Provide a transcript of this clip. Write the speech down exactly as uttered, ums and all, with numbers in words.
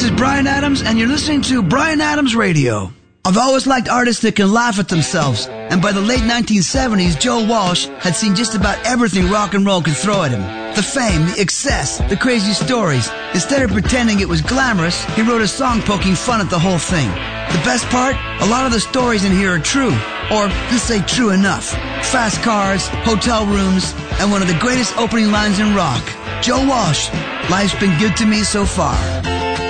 This is Bryan Adams, and you're listening to Bryan Adams Radio. I've always liked artists that can laugh at themselves, and by the late nineteen seventies, Joe Walsh had seen just about everything rock and roll could throw at him. The fame, the excess, the crazy stories. Instead of pretending it was glamorous, he wrote a song poking fun at the whole thing. The best part? A lot of the stories in here are true, or let's say true enough. Fast cars, hotel rooms, and one of the greatest opening lines in rock. Joe Walsh, life's been good to me so far.